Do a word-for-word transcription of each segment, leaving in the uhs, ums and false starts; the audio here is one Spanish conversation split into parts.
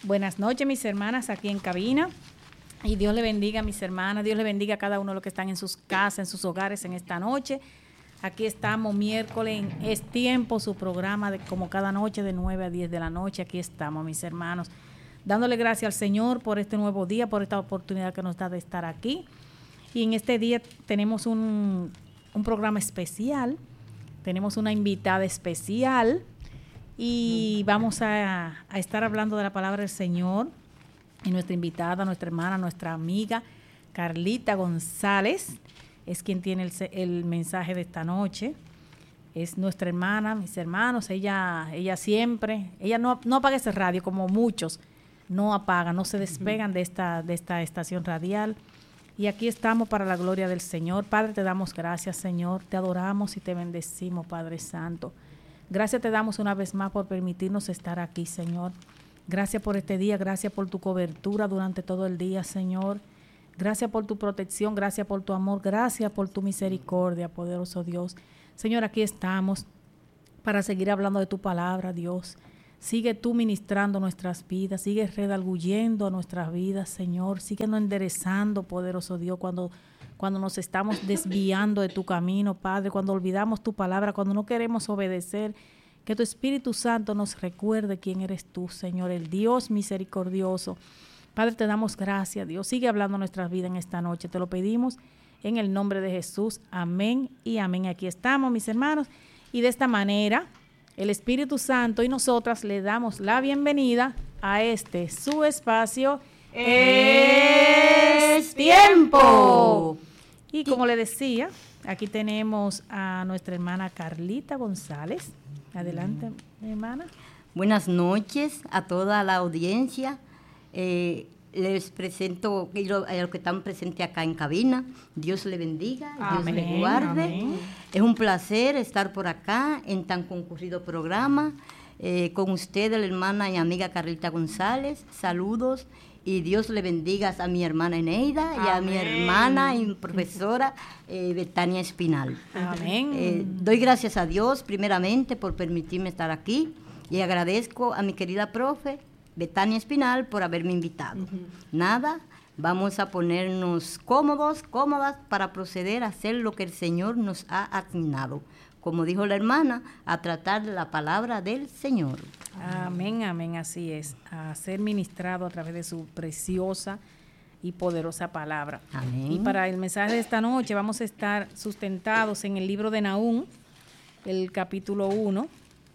Buenas noches, mis hermanas, aquí en cabina. Y Dios le bendiga a mis hermanas, Dios le bendiga a cada uno de los que están en sus casas, en sus hogares en esta noche. Aquí estamos miércoles, en Es Tiempo, su programa de como cada noche de nueve a diez de la noche. Aquí estamos, mis hermanos, dándole gracias al Señor por este nuevo día, por esta oportunidad que nos da de estar aquí. Y en este día tenemos un, un programa especial, tenemos una invitada especial y vamos a, a estar hablando de la palabra del Señor. Y nuestra invitada, nuestra hermana, nuestra amiga Carlita González es quien tiene el, el mensaje de esta noche. Es nuestra hermana, mis hermanos, ella ella siempre, ella no, no apaga ese radio como muchos, no apagan, no se despegan de esta, de esta estación radial. Y aquí estamos para la gloria del Señor. Padre, te damos gracias, Señor, te adoramos y te bendecimos, Padre Santo. Gracias te damos una vez más por permitirnos estar aquí, Señor. Gracias por este día, gracias por tu cobertura durante todo el día, Señor. Gracias por tu protección, gracias por tu amor, gracias por tu misericordia, poderoso Dios. Señor, aquí estamos para seguir hablando de tu palabra, Dios. Sigue tú ministrando nuestras vidas, sigue redarguyendo a nuestras vidas, Señor. Síguenos enderezando, poderoso Dios, cuando, cuando nos estamos desviando de tu camino, Padre, cuando olvidamos tu palabra, cuando no queremos obedecer. Que tu Espíritu Santo nos recuerde quién eres tú, Señor, el Dios misericordioso. Padre, te damos gracias, Dios. Sigue hablando nuestras vidas en esta noche. Te lo pedimos en el nombre de Jesús. Amén y amén. Aquí estamos, mis hermanos. Y de esta manera, el Espíritu Santo y nosotras le damos la bienvenida a este, su espacio, Es Tiempo. Y como le decía, aquí tenemos a nuestra hermana Carlita González. Adelante, mi hermana. Buenas noches a toda la audiencia. Eh, les presento a los que están presentes acá en cabina. Dios le bendiga, Amén, Dios le guarde. amén. Es un placer estar por acá en tan concurrido programa. Eh, con usted, la hermana y amiga Carlita González. Saludos y Dios le bendiga a mi hermana Eneida y a mi hermana y profesora eh, Betania Espinal. Amén. Eh, doy gracias a Dios primeramente por permitirme estar aquí y agradezco a mi querida profe Betania Espinal por haberme invitado. Uh-huh. Nada, vamos a ponernos cómodos, cómodas para proceder a hacer lo que el Señor nos ha asignado. Como dijo la hermana, a tratar la palabra del Señor. Amén, amén, así es. A ser ministrado a través de su preciosa y poderosa palabra. Amén. Y para el mensaje de esta noche vamos a estar sustentados en el libro de Nahum, el capítulo uno,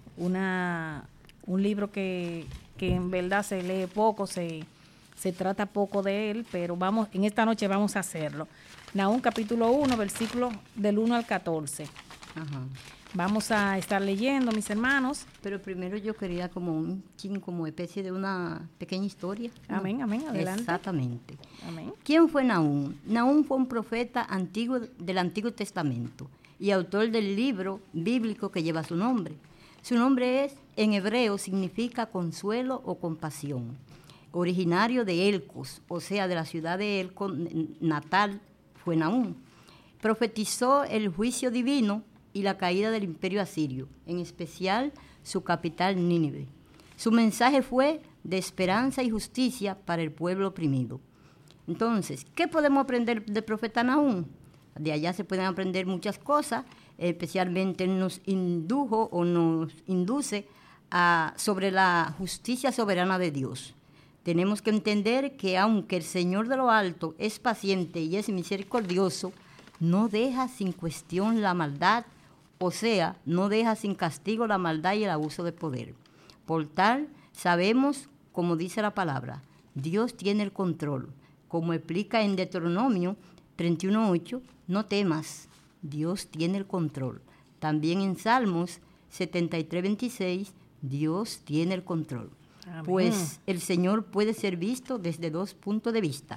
una, un libro que, que en verdad se lee poco, se, se trata poco de él, pero vamos, en esta noche vamos a hacerlo. Nahum capítulo uno, versículo del uno al catorce. Ajá. Vamos a estar leyendo, mis hermanos. Pero primero yo quería como un chin, como especie de una pequeña historia. Amén, ¿no? amén, adelante. Exactamente. Amén. ¿Quién fue Nahum? Nahum fue un profeta antiguo del Antiguo Testamento y autor del libro bíblico que lleva su nombre. Su nombre es, en hebreo, significa consuelo o compasión. Originario de Elcos, o sea, de la ciudad de Elcos natal, fue Nahum. Profetizó el juicio divino y la caída del imperio asirio, en especial su capital Nínive. Su mensaje fue de esperanza y justicia para el pueblo oprimido. Entonces, ¿qué podemos aprender del profeta Nahum? De allá se pueden aprender muchas cosas, especialmente nos indujo o nos induce a, sobre la justicia soberana de Dios. Tenemos que entender que aunque el Señor de lo alto es paciente y es misericordioso, no deja sin cuestión la maldad, o sea, no deja sin castigo la maldad y el abuso de poder. Por tal, sabemos, como dice la palabra, Dios tiene el control. Como explica en Deuteronomio treinta y uno ocho, no temas, Dios tiene el control. También en Salmos setenta y tres veintiséis, Dios tiene el control. Amén. Pues el Señor puede ser visto desde dos puntos de vista,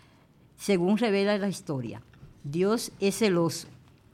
según revela la historia. Dios es celoso,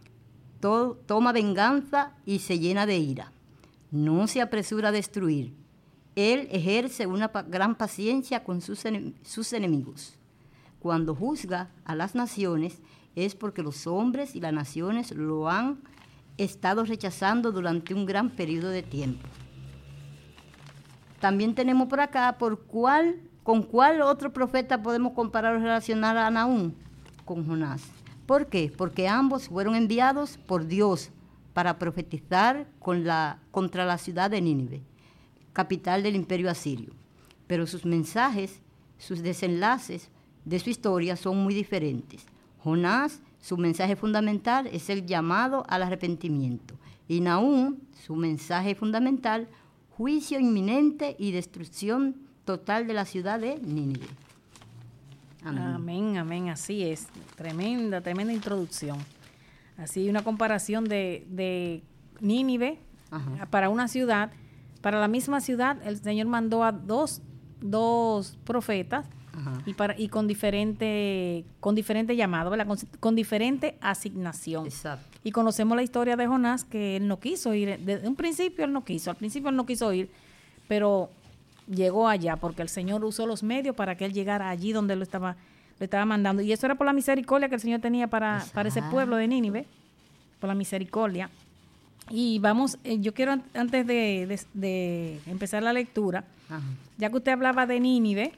to- toma venganza y se llena de ira. No se apresura a destruir. Él ejerce una pa- gran paciencia con sus, enem- sus enemigos. Cuando juzga a las naciones es porque los hombres y las naciones lo han estado rechazando durante un gran periodo de tiempo. También tenemos por acá, por cuál, ¿con cuál otro profeta podemos comparar o relacionar a Nahum? Con Jonás. ¿Por qué? Porque ambos fueron enviados por Dios para profetizar con la, contra la ciudad de Nínive, capital del imperio asirio. Pero sus mensajes, sus desenlaces de su historia son muy diferentes. Jonás, su mensaje fundamental es el llamado al arrepentimiento. Y Nahum, su mensaje fundamental, juicio inminente y destrucción total de la ciudad de Nínive. Amén. amén, amén, así es. Tremenda, tremenda introducción. Así una comparación de, de Nínive Ajá. para una ciudad. Para la misma ciudad, el Señor mandó a dos, dos profetas y, para, y con diferente, con diferente llamado, ¿verdad? Con, con diferente asignación. Exacto. Y conocemos la historia de Jonás, que él no quiso ir. Desde un principio él no quiso, al principio él no quiso ir, pero llegó allá porque el Señor usó los medios para que él llegara allí donde lo estaba, lo estaba mandando. Y eso era por la misericordia que el Señor tenía para, para ese pueblo de Nínive, por la misericordia. Y vamos, eh, yo quiero antes de, de, de empezar la lectura, Ajá. ya que usted hablaba de Nínive,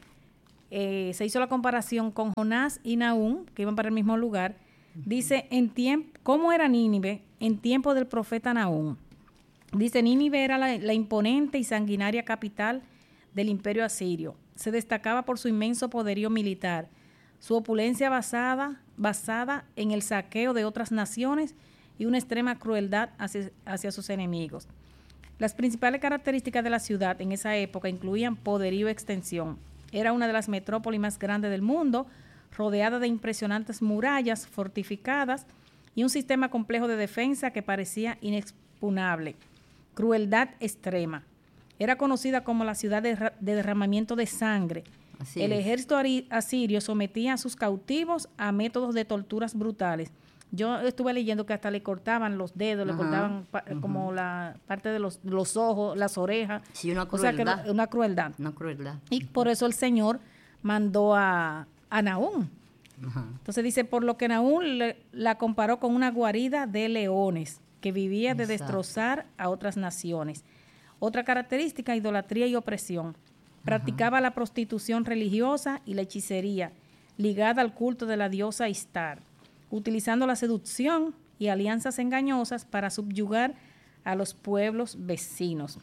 eh, se hizo la comparación con Jonás y Nahum, que iban para el mismo lugar. Uh-huh. Dice, en tiempo, ¿cómo era Nínive en tiempo del profeta Nahum? Dice, Nínive era la, la imponente y sanguinaria capital del imperio asirio. Se destacaba por su inmenso poderío militar, su opulencia basada, basada en el saqueo de otras naciones y una extrema crueldad hacia, hacia sus enemigos. Las principales características de la ciudad en esa época incluían poderío y extensión. Era una de las metrópolis más grandes del mundo, rodeada de impresionantes murallas fortificadas y un sistema complejo de defensa que parecía inexpugnable. Crueldad extrema. Era conocida como la ciudad de, de derramamiento de sangre. Así El es. ejército asirio sometía a sus cautivos a métodos de torturas brutales. Yo estuve leyendo que hasta le cortaban los dedos, Ajá, le cortaban pa, uh-huh. como la parte de los, los ojos, las orejas. Sí, una crueldad. O sea, que una crueldad. Una crueldad. Y por eso el Señor mandó a, a Nahum. Ajá. Entonces dice, por lo que Nahum le, la comparó con una guarida de leones que vivía de Exacto. destrozar a otras naciones. Otra característica, idolatría y opresión. Practicaba Ajá. la prostitución religiosa y la hechicería, ligada al culto de la diosa Istar, utilizando la seducción y alianzas engañosas para subyugar a los pueblos vecinos.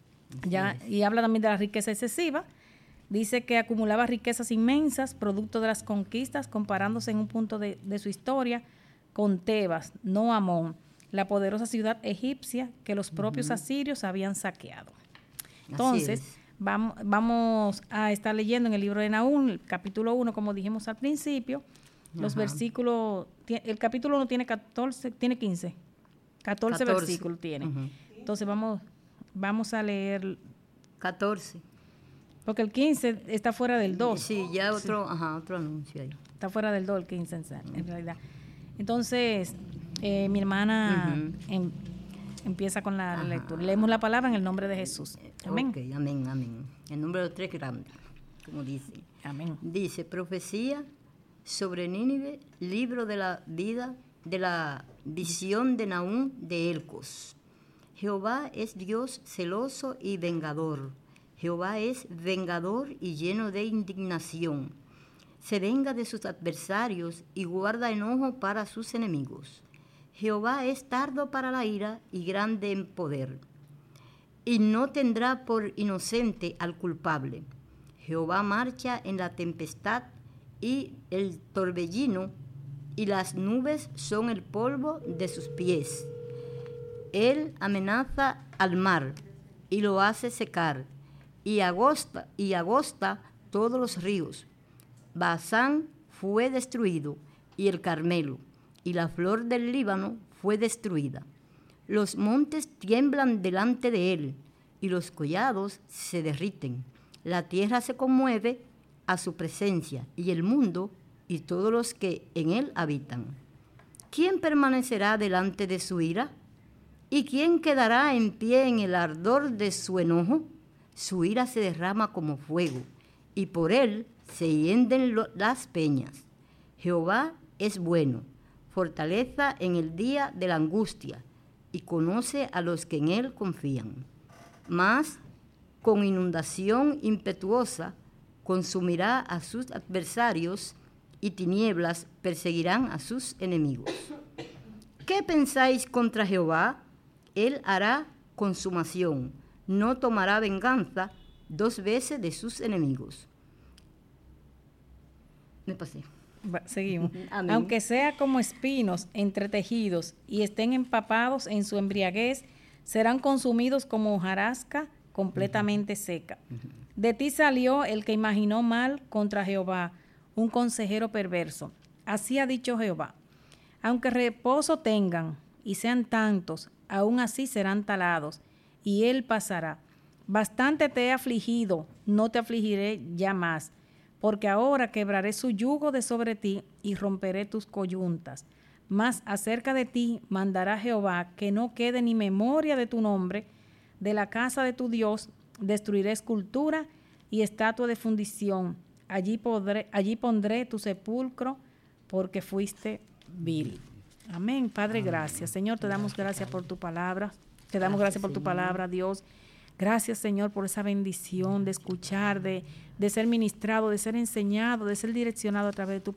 Ya, y habla también de la riqueza excesiva. Dice que acumulaba riquezas inmensas, producto de las conquistas, comparándose en un punto de, de su historia con Tebas, no Amón, la poderosa ciudad egipcia que los propios uh-huh. asirios habían saqueado. Entonces, vamos, vamos a estar leyendo en el libro de Nahum, el capítulo uno, como dijimos al principio, los Ajá. versículos, el capítulo uno tiene catorce, tiene quince, catorce, catorce. Versículos tiene. Uh-huh. Entonces vamos, vamos a leer catorce. Porque el quince está fuera del dos. Sí, ya otro, sí. Ajá, otro anuncio ahí. Está fuera del dos el quince en, en realidad. Entonces, eh, mi hermana uh-huh. em, empieza con la Ajá. lectura. Leemos la palabra en el nombre de Jesús. Amén. Okay, amén, amén. El nombre de los tres grandes, como dice. Amén. Dice, profecía sobre Nínive, libro de la vida, de la visión de Nahum de Elcos. Jehová es Dios celoso y vengador. Jehová es vengador y lleno de indignación. Se venga de sus adversarios y guarda enojo para sus enemigos. Jehová es tardo para la ira y grande en poder, y no tendrá por inocente al culpable. Jehová marcha en la tempestad y el torbellino, y las nubes son el polvo de sus pies. Él amenaza al mar y lo hace secar, y agosta, y agosta todos los ríos. Basán fue destruido, y el Carmelo, y la flor del Líbano fue destruida. Los montes tiemblan delante de él, y los collados se derriten. La tierra se conmueve a su presencia, y el mundo y todos los que en él habitan. ¿Quién permanecerá delante de su ira? ¿Y quién quedará en pie en el ardor de su enojo? Su ira se derrama como fuego, y por él se hienden lo, las peñas. Jehová es bueno, fortaleza en el día de la angustia, y conoce a los que en él confían. Mas con inundación impetuosa, consumirá a sus adversarios y tinieblas perseguirán a sus enemigos. ¿Qué pensáis contra Jehová? Él hará consumación, no tomará venganza dos veces de sus enemigos. Me pasé. Seguimos. Aunque sea como espinos entretejidos y estén empapados en su embriaguez, serán consumidos como hojarasca completamente uh-huh. seca. Uh-huh. De ti salió el que imaginó mal contra Jehová, un consejero perverso. Así ha dicho Jehová. Aunque reposo tengan y sean tantos, aún así serán talados, y él pasará. Bastante te he afligido, no te afligiré ya más, porque ahora quebraré su yugo de sobre ti y romperé tus coyuntas. Mas acerca de ti mandará Jehová que no quede ni memoria de tu nombre. De la casa de tu Dios destruiré escultura y estatua de fundición. Allí, podré, allí pondré tu sepulcro, porque fuiste vil. Amén. Padre, gracias. Señor, te damos gracias por tu palabra. Te damos gracias por tu palabra, Dios. Gracias, Señor, por esa bendición de escuchar, de, de ser ministrado, de ser enseñado, de ser direccionado a través de tu